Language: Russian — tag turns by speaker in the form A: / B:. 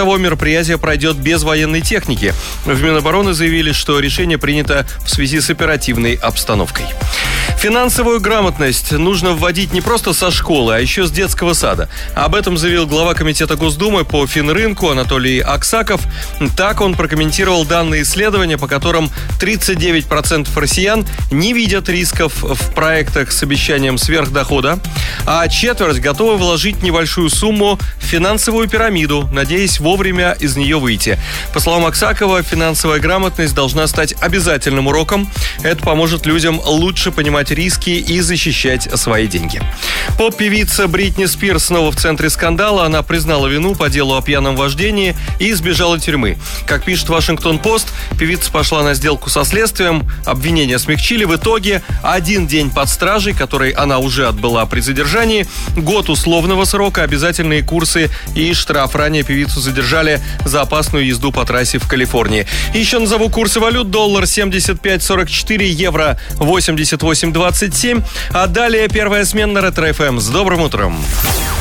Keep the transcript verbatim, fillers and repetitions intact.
A: того, мероприятие пройдет без военной техники. В Минобороны заявили, что решение принято в связи с оперативной обстановкой. Финансовую грамотность нужно вводить не просто со школы, а еще с детского сада. Об этом заявил глава комитета Госдумы по финрынку Анатолий Аксаков. Так он прокомментировал данные исследования, по которым тридцать девять процентов россиян не видят рисков в проектах с обещанием сверхдохода, а четверть готовы вложить небольшую сумму в финансовую пирамиду, надеясь вовремя из нее выйти. По словам Аксакова, финансовая грамотность должна стать обязательным уроком. Это поможет людям лучше понимать риски и защищать свои деньги. Поп-певица Бритни Спирс снова в центре скандала. Она признала вину по делу о пьяном вождении и избежала тюрьмы. Как пишет Вашингтон-Пост, певица пошла на сделку со следствием, обвинения смягчили. В итоге один день под стражей, который она уже отбыла при задержании, год условного срока, обязательные курсы и штраф. Ранее певицу задержали за опасную езду по трассе в Калифорнии. И еще назову курсы валют. Доллар семьдесят пять сорок четыре, евро восемьдесят восемь двадцать семь. А далее первая смена Ретро-эф эм. С добрым утром.